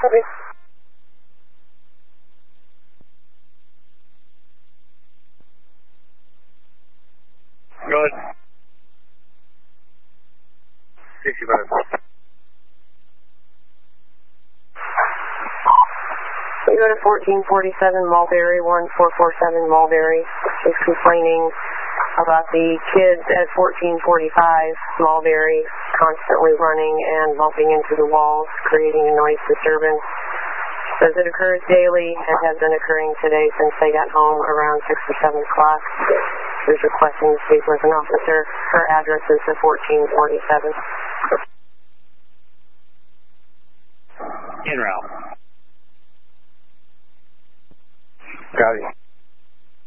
Copy. Go ahead. 65. We go to 1447 Mulberry, 1447 Mulberry is complaining about the kids at 1445 Mulberry constantly running and bumping into the walls, creating a noise disturbance. Says it occurs daily and has been occurring today since they got home around 6 or 7 o'clock. Is requesting to speak with an officer. Her address is the 1447.